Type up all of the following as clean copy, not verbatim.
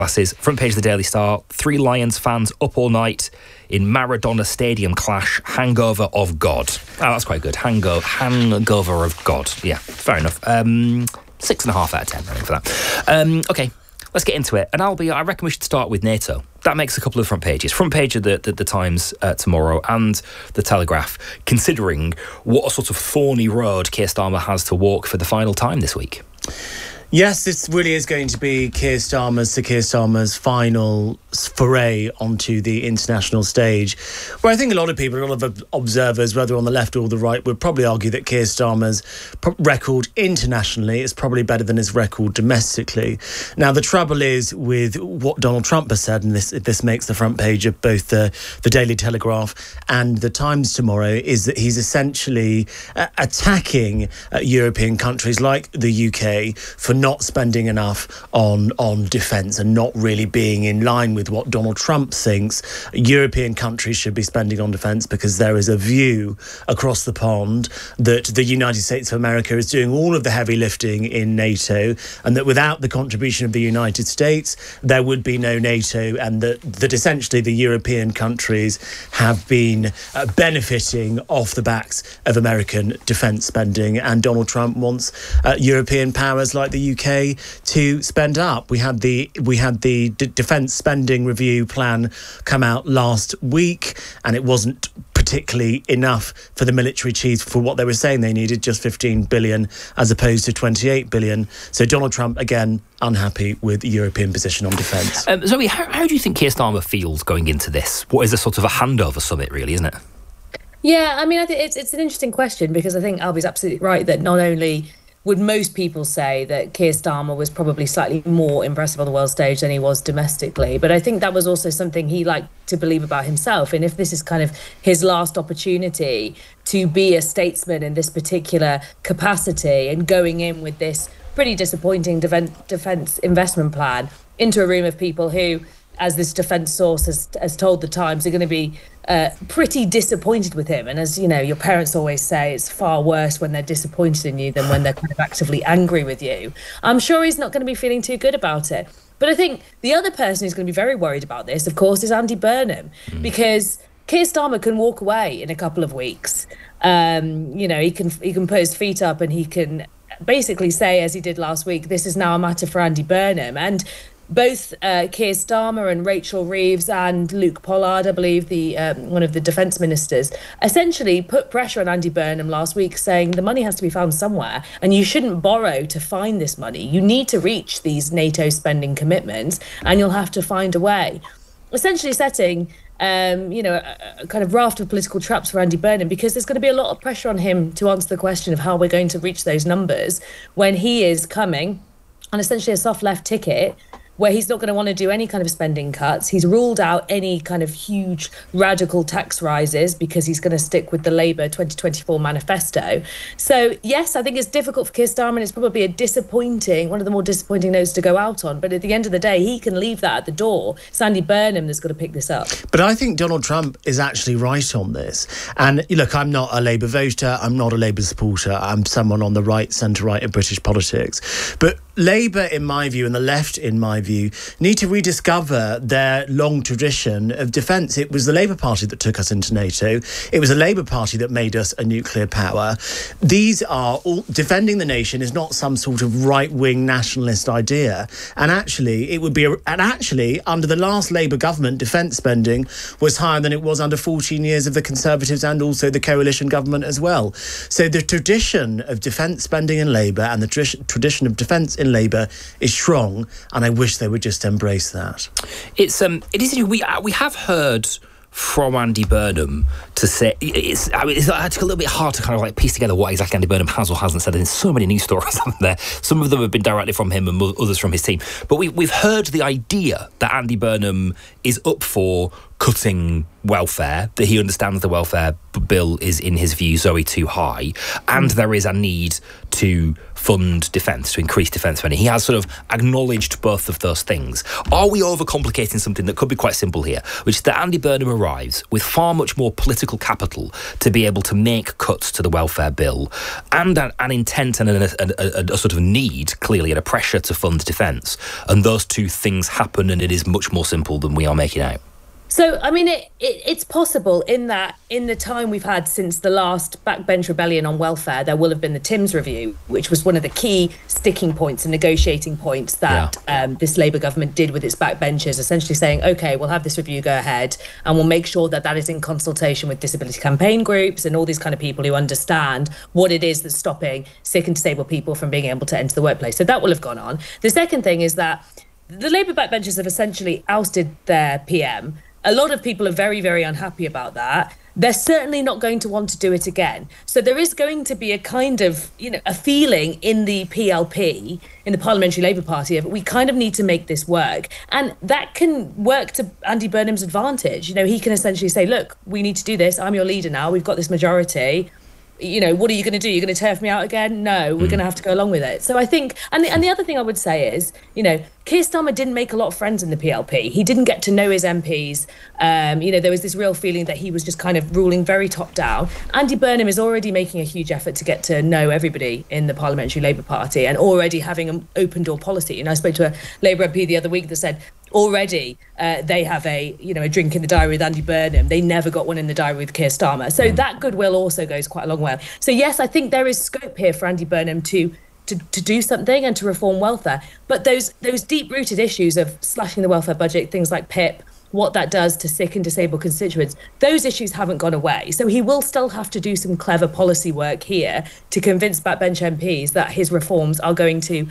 Glasses, front page of the Daily Star, 3 Lions fans up all night in Maradona Stadium clash, hangover of God. Oh, that's quite good. Hangover of God. Yeah, fair enough. 6.5 out of 10, I think, for that. Okay, let's get into it. And I reckon we should start with NATO. That makes a couple of front pages. Front page of the Times tomorrow and the Telegraph, considering what a sort of thorny road Keir Starmer has to walk for the final time this week. Yes, this really is going to be Keir Starmer's final foray onto the international stage, where I think a lot of people, a lot of observers, whether on the left or the right, would probably argue that Keir Starmer's record internationally is probably better than his record domestically. Now, the trouble is with what Donald Trump has said, and this makes the front page of both the Daily Telegraph and the Times tomorrow, is that he's essentially attacking European countries like the UK for not spending enough on defence and not really being in line with what Donald Trump thinks European countries should be spending on defence, because there is a view across the pond that the United States of America is doing all of the heavy lifting in NATO, and that without the contribution of the United States there would be no NATO, and that essentially the European countries have been benefiting off the backs of American defence spending, and Donald Trump wants European powers like the UK to spend up. We had the defence spending review plan come out last week, and it wasn't particularly enough for the military chiefs for what they were saying they needed, just 15 billion as opposed to 28 billion. So Donald Trump, again, unhappy with the European position on defence. Zoe, how do you think Keir Starmer feels going into this? What is a sort of a handover summit, really, isn't it? Yeah, I mean, I think it's an interesting question, because I think Albie's absolutely right that not only would most people say that Keir Starmer was probably slightly more impressive on the world stage than he was domestically, but I think that was also something he liked to believe about himself. And if this is kind of his last opportunity to be a statesman in this particular capacity, and going in with this pretty disappointing defence investment plan into a room of people who, as this defence source has told the Times, are going to be pretty disappointed with him. And as you know, your parents always say, it's far worse when they're disappointed in you than when they're kind of actively angry with you. I'm sure he's not going to be feeling too good about it. But I think the other person who's going to be very worried about this, of course, is Andy Burnham, because Keir Starmer can walk away in a couple of weeks. He can put his feet up and he can basically say, as he did last week, this is now a matter for Andy Burnham. And both Keir Starmer and Rachel Reeves and Luke Pollard, I believe, one of the defence ministers, essentially put pressure on Andy Burnham last week, saying the money has to be found somewhere, and you shouldn't borrow to find this money. You need to reach these NATO spending commitments, and you'll have to find a way. Essentially setting a kind of raft of political traps for Andy Burnham, because there's going to be a lot of pressure on him to answer the question of how we're going to reach those numbers when he is coming on essentially a soft left ticket, where he's not going to want to do any kind of spending cuts. He's ruled out any kind of huge radical tax rises because he's going to stick with the Labour 2024 manifesto. So, yes, I think it's difficult for Keir Starmer, and it's probably one of the more disappointing notes to go out on. But at the end of the day, he can leave that at the door. It's Andy Burnham that's got to pick this up. But I think Donald Trump is actually right on this. And look, I'm not a Labour voter. I'm not a Labour supporter. I'm someone on the right, centre-right of British politics. But Labour, in my view, and the left, in my view, need to rediscover their long tradition of defence. It was the Labour Party that took us into NATO. It was the Labour Party that made us a nuclear power. These are all, defending the nation is not some sort of right-wing nationalist idea. And actually, under the last Labour government, defence spending was higher than it was under 14 years of the Conservatives and also the coalition government as well. So the tradition of defence spending in Labour and the tradition of defence in Labour is strong, and I wish they would just embrace that. It is. We have heard from Andy Burnham to say it's a little bit hard to kind of like piece together what exactly Andy Burnham has or hasn't said. There's so many news stories out there. Some of them have been directly from him and others from his team. But we've heard the idea that Andy Burnham is up for cutting welfare, that he understands the welfare bill is, in his view, Zoe, too high, and there is a need to fund defence, to increase defence spending. He has sort of acknowledged both of those things. Are we overcomplicating something that could be quite simple here, which is that Andy Burnham arrives with far much more political capital to be able to make cuts to the welfare bill, and an intent and a sort of need, clearly, and a pressure to fund defence, and those two things happen, and it is much more simple than we are making out? So, I mean, it's possible in that in the time we've had since the last backbench rebellion on welfare, there will have been the Timms review, which was one of the key sticking points and negotiating points that this Labour government did with its backbenchers, essentially saying, OK, we'll have this review go ahead and we'll make sure that that is in consultation with disability campaign groups and all these kind of people who understand what it is that's stopping sick and disabled people from being able to enter the workplace. So that will have gone on. The second thing is that the Labour backbenchers have essentially ousted their PM. A lot of people are very, very unhappy about that. They're certainly not going to want to do it again. So there is going to be a kind of, a feeling in the PLP, in the Parliamentary Labour Party, of we kind of need to make this work. And that can work to Andy Burnham's advantage. He can essentially say, look, we need to do this. I'm your leader now. We've got this majority. What are you going to do? You're going to turf me out again? No, we're going to have to go along with it. So I think, and the other thing I would say is, Keir Starmer didn't make a lot of friends in the PLP. He didn't get to know his MPs. There was this real feeling that he was just kind of ruling very top down. Andy Burnham is already making a huge effort to get to know everybody in the Parliamentary Labour Party and already having an open door policy. I spoke to a Labour MP the other week that said, already they have a drink in the diary with Andy Burnham. They never got one in the diary with Keir Starmer. So that goodwill also goes quite a long way. So yes, I think there is scope here for Andy Burnham to do something and to reform welfare. But those deep-rooted issues of slashing the welfare budget, things like PIP, what that does to sick and disabled constituents, those issues haven't gone away. So he will still have to do some clever policy work here to convince backbench MPs that his reforms are going to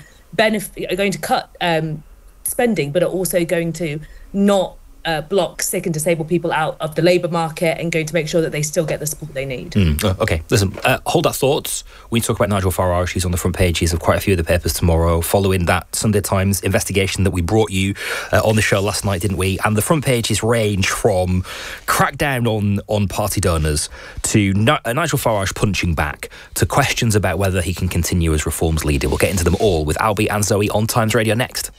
cut spending, but are also going to not block sick and disabled people out of the labour market and going to make sure that they still get the support they need. OK, listen, hold that thought. We talk about Nigel Farage. He's on the front pages of quite a few of the papers tomorrow, following that Sunday Times investigation that we brought you on the show last night, didn't we? And the front pages range from crackdown on party donors to Nigel Farage punching back to questions about whether he can continue as Reform's leader. We'll get into them all with Albie and Zoe on Times Radio next.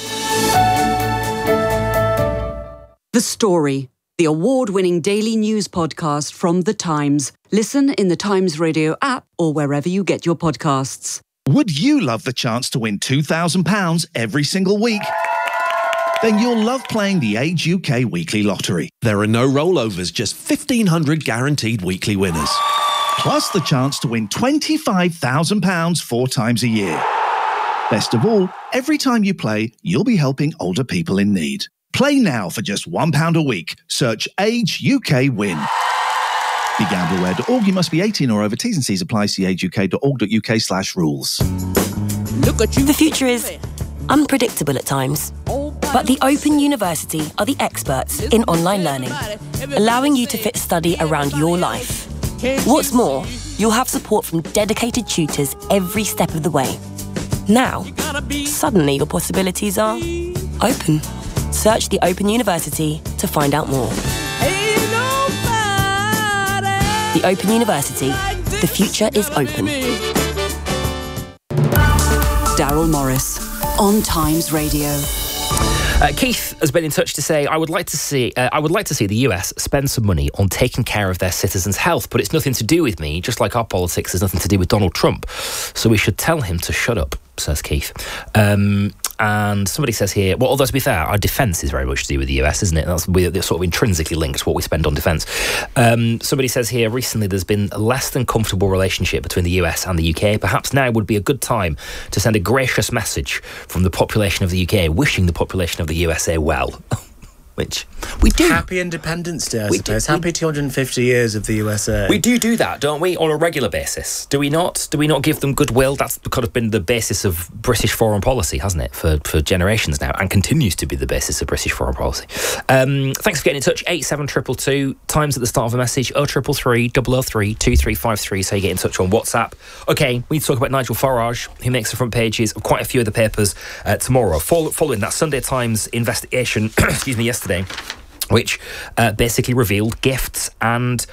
The Story, the award-winning daily news podcast from The Times. Listen in the Times Radio app or wherever you get your podcasts. Would you love the chance to win £2,000 every single week? Then you'll love playing the Age UK Weekly Lottery. There are no rollovers, just 1,500 guaranteed weekly winners. Plus the chance to win £25,000 4 times a year. Best of all, every time you play, you'll be helping older people in need. Play now for just £1 a week. Search Age UK Win. BeGambleAware.org. You must be 18 or over. T's and C's apply. See ageuk.org.uk/rules. The future is unpredictable at times, but the Open University are the experts in online learning, allowing you to fit study around your life. What's more, you'll have support from dedicated tutors every step of the way. Now, suddenly your possibilities are open. Search the Open University to find out more. The Open University. The future is open. Daryl Morris on Times Radio. Keith has been in touch to say, I would like to see the US spend some money on taking care of their citizens' health, but it's nothing to do with me, just like our politics has nothing to do with Donald Trump. So we should tell him to shut up, says Keith. And somebody says here, well, although to be fair, our defence is very much to do with the US, isn't it? They're sort of intrinsically linked to what we spend on defence. Somebody says here, recently there's been a less than comfortable relationship between the US and the UK. Perhaps now would be a good time to send a gracious message from the population of the UK, wishing the population of the USA well. Which we do. Happy Independence Day, I suppose. Happy 250 years of the USA. We do that, don't we, on a regular basis? Do we not? Do we not give them goodwill? That's kind of been the basis of British foreign policy, hasn't it, for generations now, and continues to be the basis of British foreign policy. Thanks for getting in touch. 87222, times at the start of a message, 0333 003 2353, so you get in touch on WhatsApp. OK, we need to talk about Nigel Farage, who makes the front pages of quite a few of the papers tomorrow, following that Sunday Times investigation, yesterday, which basically revealed gifts and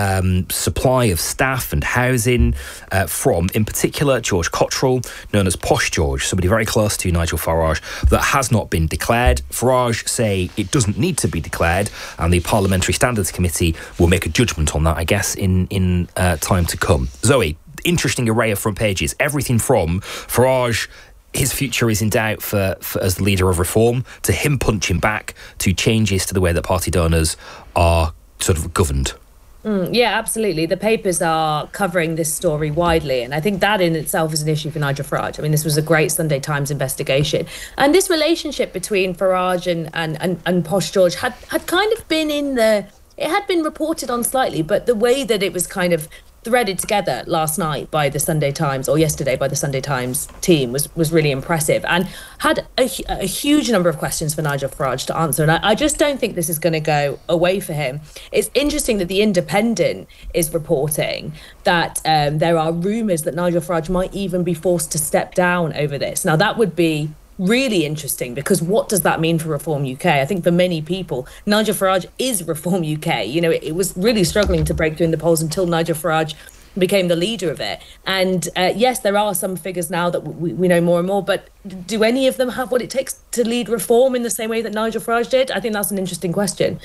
supply of staff and housing from, in particular, George Cottrell, known as Posh George, somebody very close to Nigel Farage, that has not been declared. Farage say it doesn't need to be declared, and the Parliamentary Standards Committee will make a judgment on that, I guess, in time to come. Zoe, interesting array of front pages. Everything from Farage, his future is in doubt for as the leader of Reform, to him punching back, to changes to the way that party donors are sort of governed. Yeah, absolutely. The papers are covering this story widely, and I think that in itself is an issue for Nigel Farage. I mean, this was a great Sunday Times investigation, and this relationship between Farage and Posh George had kind of been it had been reported on slightly, but the way that it was kind of threaded together last night by the Sunday Times, or yesterday by the Sunday Times team, was really impressive, and had a huge number of questions for Nigel Farage to answer. And I just don't think this is going to go away for him. It's interesting that The Independent is reporting that there are rumours that Nigel Farage might even be forced to step down over this. Now, that would be really interesting, because what does that mean for Reform UK? I think for many people, Nigel Farage is Reform UK. You know, it was really struggling to break through in the polls until Nigel Farage became the leader of it. And yes, there are some figures now that we know more and more, but do any of them have what it takes to lead Reform in the same way that Nigel Farage did? I think that's an interesting question.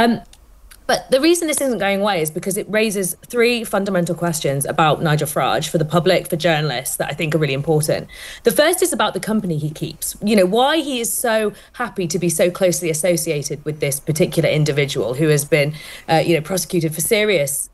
But the reason this isn't going away is because it raises three fundamental questions about Nigel Farage for the public, for journalists, that I think are really important. The first is about the company he keeps. You know, why he is so happy to be so closely associated with this particular individual who has been, prosecuted for serious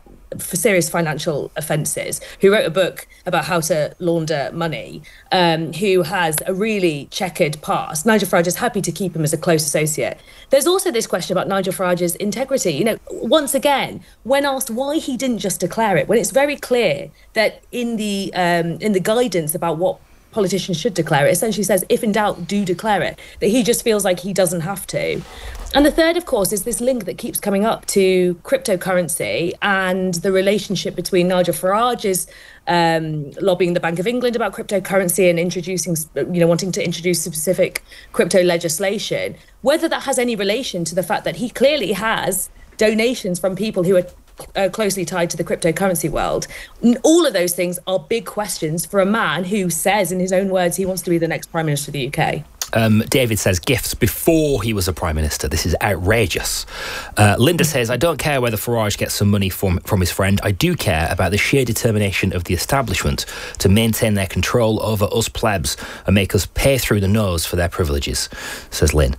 financial offences, who wrote a book about how to launder money, who has a really checkered past. Nigel Farage is happy to keep him as a close associate. There's also this question about Nigel Farage's integrity. You know, once again, when asked why he didn't just declare it, when it's very clear that in the guidance about what politicians should declare it, essentially says, if in doubt, do declare it, that he just feels like he doesn't have to. And the third, of course, is this link that keeps coming up to cryptocurrency and the relationship between Nigel Farage's lobbying the Bank of England about cryptocurrency and wanting to introduce specific crypto legislation, whether that has any relation to the fact that he clearly has donations from people who are closely tied to the cryptocurrency world. All of those things are big questions for a man who says, in his own words, he wants to be the next Prime Minister of the UK. David says gifts before he was a Prime Minister. This is outrageous. Linda says, I don't care whether Farage gets some money from his friend. I do care about the sheer determination of the establishment to maintain their control over us plebs and make us pay through the nose for their privileges, says Linda.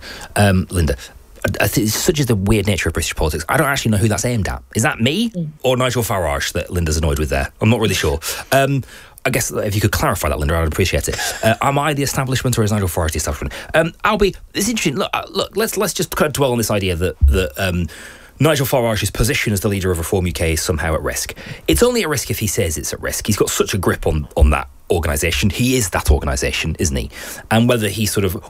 I think such is the weird nature of British politics. I don't actually know who that's aimed at. Is that me or Nigel Farage that Linda's annoyed with there? I'm not really sure. I guess if you could clarify that, Linda, I'd appreciate it. Am I the establishment or is Nigel Farage the establishment? Albie, it's interesting. Look. Let's just kind of dwell on this idea that Nigel Farage's position as the leader of Reform UK is somehow at risk. It's only at risk if he says it's at risk. He's got such a grip on that organisation. He is that organisation, isn't he? And whether he sort of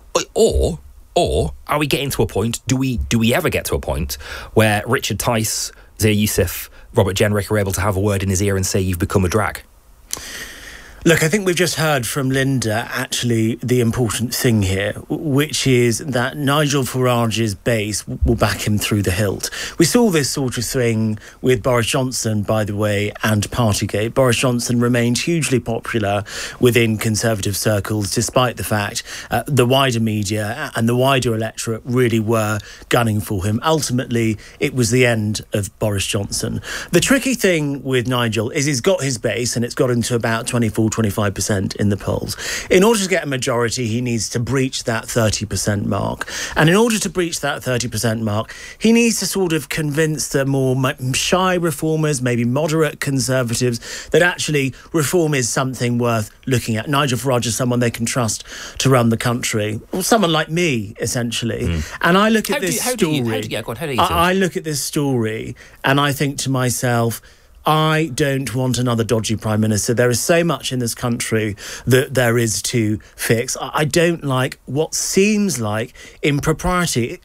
or are we getting to a point, do we ever get to a point where Richard Tice, Zia Youssef, Robert Jenrick are able to have a word in his ear and say, you've become a drag? Look, I think we've just heard from Linda, actually, the important thing here, which is that Nigel Farage's base will back him through the hilt. We saw this sort of thing with Boris Johnson, by the way, and Partygate. Boris Johnson remained hugely popular within Conservative circles, despite the fact the wider media and the wider electorate really were gunning for him. Ultimately, it was the end of Boris Johnson. The tricky thing with Nigel is he's got his base, and it's got him to about 25% in the polls. In order to get a majority, he needs to breach that 30% mark. And in order to breach that 30% mark, he needs to sort of convince the more shy reformers, maybe moderate Conservatives, that actually reform is something worth looking at. Nigel Farage is someone they can trust to run the country. Or someone like me, essentially. And I look at this story. I look at this story and I think to myself, I don't want another dodgy Prime Minister. There is so much in this country that there is to fix. I don't like what seems like impropriety.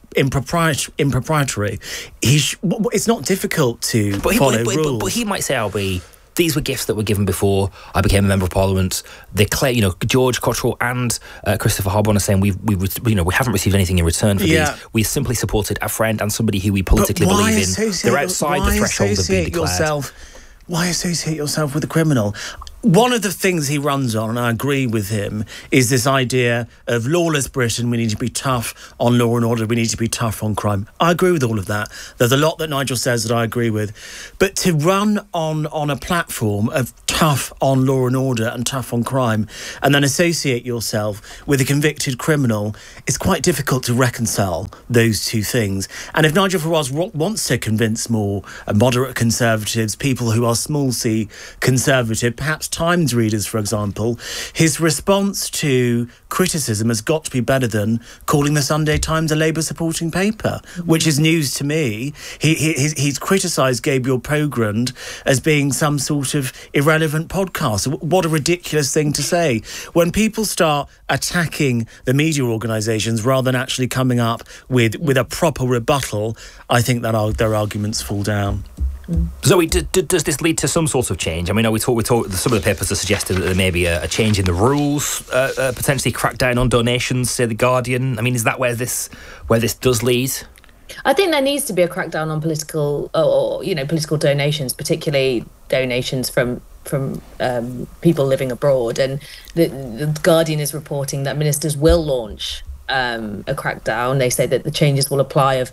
It's not difficult to follow rules. But he might say, I'll be... these were gifts that were given before I became a member of Parliament. They George Cottrell and Christopher Hobon are saying we haven't received anything in return for these. We simply supported a friend and somebody who we politically believe in. They're outside the threshold of being declared. Why associate yourself with a criminal? One of the things he runs on, and I agree with him, is this idea of lawless Britain. We need to be tough on law and order. We need to be tough on crime. I agree with all of that. There's a lot that Nigel says that I agree with. But to run on a platform of tough on law and order and tough on crime, and then associate yourself with a convicted criminal, it's quite difficult to reconcile those two things. And if Nigel Farage wants to convince more moderate Conservatives, people who are small c Conservative, perhaps Times readers, for example, his response to criticism has got to be better than calling the Sunday Times a Labour supporting paper, which is news to me. He's criticised Gabriel Pogrund as being some sort of irrelevant podcast. What a ridiculous thing to say. When people start attacking the media organisations rather than actually coming up with a proper rebuttal, I think that their arguments fall down. Zoe, does this lead to some sort of change? I mean, we talk. Some of the papers are suggesting that there may be a change in the rules, potentially crack down on donations, say The Guardian. I mean, is that where this does lead? I think there needs to be a crackdown on political donations, particularly donations from people living abroad. And the Guardian is reporting that ministers will launch a crackdown. They say that the changes will apply of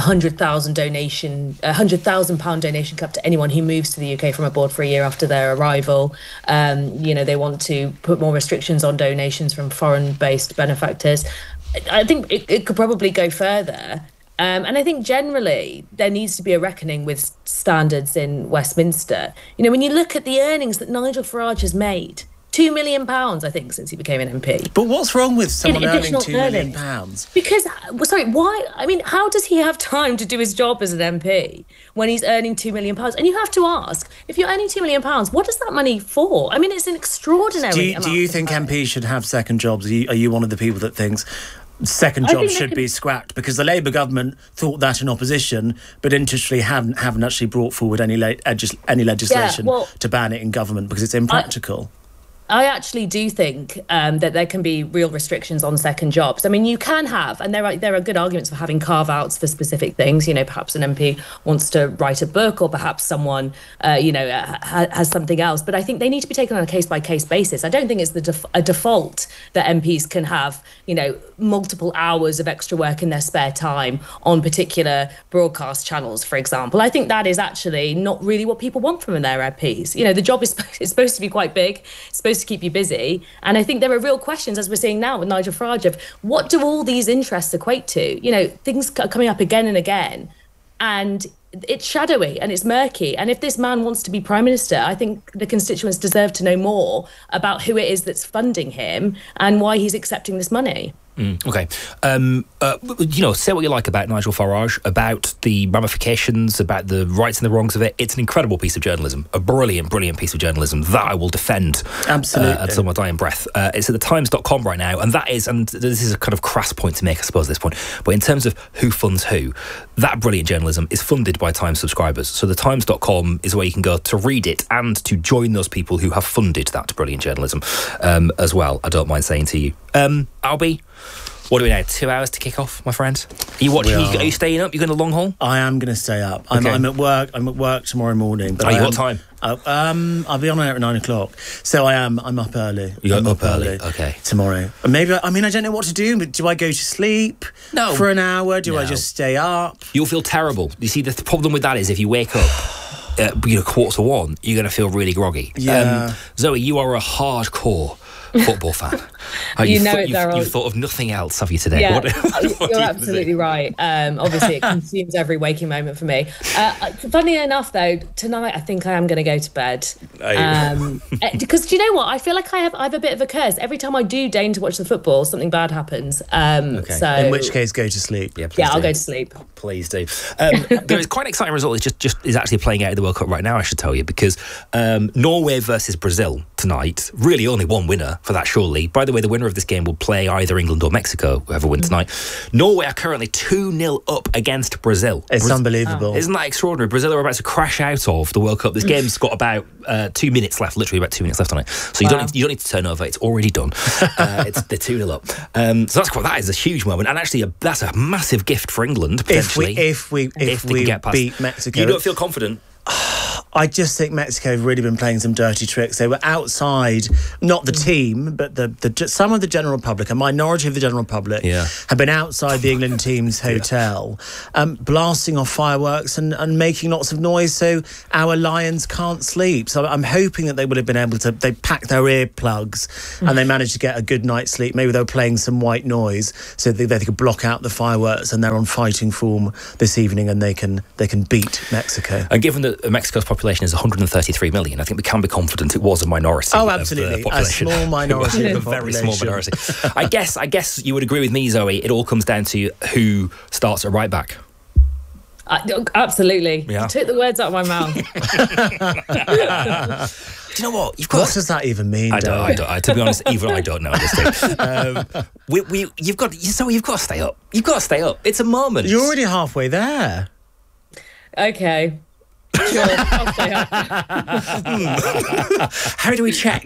£100,000 donation cap to anyone who moves to the UK from abroad for a year after their arrival. They want to put more restrictions on donations from foreign-based benefactors. I think it could probably go further. And I think generally there needs to be a reckoning with standards in Westminster. When you look at the earnings that Nigel Farage has made, £2 million, I think, since he became an MP. But what's wrong with someone earning £2 million? Because, why? I mean, how does he have time to do his job as an MP when he's earning £2 million? And you have to ask, if you're earning £2 million, what is that money for? I mean, it's an extraordinary amount. Do you think MPs should have second jobs? Are you one of the people that thinks second jobs should be scrapped? Because the Labour government thought that in opposition, but interestingly haven't actually brought forward any legislation to ban it in government because it's impractical. I actually do think that there can be real restrictions on second jobs. I mean, you can have, and there are good arguments for having carve-outs for specific things. Perhaps an MP wants to write a book, or perhaps someone, has something else. But I think they need to be taken on a case-by-case basis. I don't think it's a default that MPs can have, multiple hours of extra work in their spare time on particular broadcast channels, for example. I think that is actually not really what people want from their MPs. The job is supposed to be quite big. It's supposed to keep you busy. And I think there are real questions, as we're seeing now with Nigel Farage, of what do all these interests equate to? Things are coming up again and again, and it's shadowy and it's murky. And if this man wants to be Prime Minister, I think the constituents deserve to know more about who it is that's funding him and why he's accepting this money. Okay. Say what you like about Nigel Farage, about the ramifications, about the rights and the wrongs of it. It's an incredible piece of journalism, a brilliant, brilliant piece of journalism that I will defend until my dying breath. It's at thetimes.com right now, and this is a kind of crass point to make, I suppose, at this point, but in terms of who funds who, that brilliant journalism is funded by Times subscribers. So thetimes.com is where you can go to read it and to join those people who have funded that brilliant journalism as well, I don't mind saying to you. Albie, what are we now? 2 hours to kick off, my friend? Are you watching? Are you staying up? You going to long haul? I am going to stay up. I'm at work. I'm at work tomorrow morning. But what time? I'll be on air at 9 o'clock. So I'm up early. You're up early. Okay. Tomorrow. Maybe. I don't know what to do. But do I go to sleep? No. For an hour? Do I just stay up? You'll feel terrible. You see, the problem with that is if you wake up at 1:15, you're going to feel really groggy. Yeah. Zoe, you are a hardcore football fan. You've thought of nothing else, have you, today? Yeah, you're absolutely right. Obviously, it consumes every waking moment for me. Funny enough, though, tonight I think I am going to go to bed. Because do you know what? I feel like I have a bit of a curse. Every time I do deign to watch the football, something bad happens. Okay. So, in which case, go to sleep. Yeah, I'll go to sleep. Please do. There is quite an exciting result. It's just is actually playing out in the World Cup right now, I should tell you, because Norway versus Brazil tonight. Really, only one winner. for that, surely. By the way, the winner of this game will play either England or Mexico, whoever wins tonight. Norway are currently 2-0 up against Brazil. It's unbelievable. Isn't that extraordinary? Brazil are about to crash out of the World Cup. This game's got about 2 minutes left, literally about 2 minutes left on it. So you don't need to turn over. It's already done. They're 2-0 up. So that is a huge moment, and actually that's a massive gift for England potentially. If we get past. beat Mexico. You don't feel confident? I just think Mexico have really been playing some dirty tricks. They were outside, not the team, but some of the general public, a minority of the general public, have been outside the England team's hotel, blasting off fireworks and making lots of noise so our Lions can't sleep. So I'm hoping that they would have been able to, they packed their earplugs and they managed to get a good night's sleep. Maybe they were playing some white noise so they could block out the fireworks, and they're on fighting form this evening and they can beat Mexico. And given that Mexico's population is 133 million, I think we can be confident it was a minority. Oh, absolutely. Of the population. A small minority. A very small minority. I guess you would agree with me, Zoe. It all comes down to who starts at right back. Absolutely. Yeah. You took the words out of my mouth. Do you know what? What does that even mean? I don't. To be honest, even I don't know this thing. You've got to stay up. You've got to stay up. It's a moment. You're already halfway there. Okay. Sure, I'll stay up. How do we check?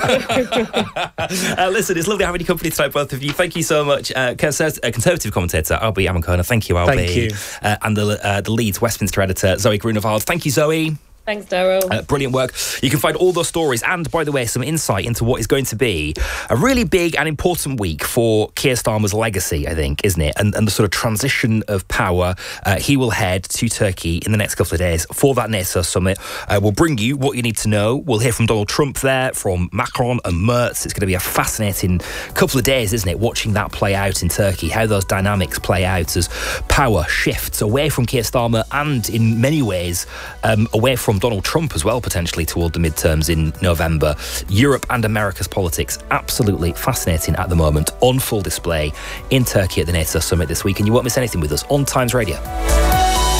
Listen, it's lovely having you company tonight, both of you. Thank you so much. Conservative commentator Albie Amankona. Thank you, Albie. Thank you. And the Leeds Westminster editor, Zoe Grunewald. Thank you, Zoe. Thanks, Daryl. Brilliant work. You can find all those stories and, by the way, some insight into what is going to be a really big and important week for Keir Starmer's legacy, I think, isn't it? And the sort of transition of power. He will head to Turkey in the next couple of days for that NATO summit. We'll bring you what you need to know. We'll hear from Donald Trump there, from Macron and Merz. It's going to be a fascinating couple of days, isn't it? Watching that play out in Turkey, how those dynamics play out as power shifts away from Keir Starmer and, in many ways, away from Donald Trump as well, potentially, toward the midterms in November. Europe and America's politics, absolutely fascinating at the moment, on full display in Turkey at the NATO summit this week, and you won't miss anything with us on Times Radio.